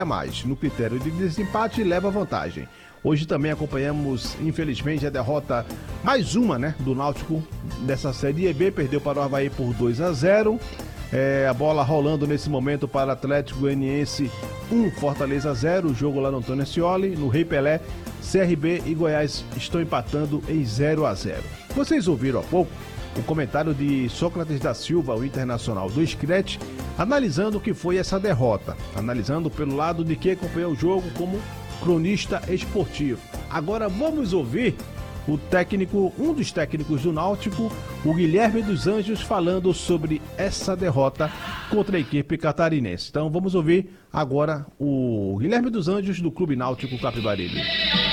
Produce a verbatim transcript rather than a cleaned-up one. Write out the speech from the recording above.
mais. No critério de desempate, leva vantagem. Hoje também acompanhamos, infelizmente, a derrota, mais uma, né, do Náutico dessa Série B, perdeu para o Avaí por dois a zero. É, a bola rolando nesse momento para o Atlético Goianiense, um Fortaleza zero, o jogo lá no Antônio Ascioli, no Rei Pelé, C R B e Goiás estão empatando em zero a zero. Vocês ouviram há pouco o comentário de Sócrates da Silva, o internacional do Scratch, analisando o que foi essa derrota, analisando pelo lado de quem acompanhou o jogo como cronista esportivo. Agora vamos ouvir o técnico, um dos técnicos do Náutico, o Guilherme dos Anjos, falando sobre essa derrota contra a equipe catarinense. Então vamos ouvir agora o Guilherme dos Anjos do Clube Náutico Capibaribe.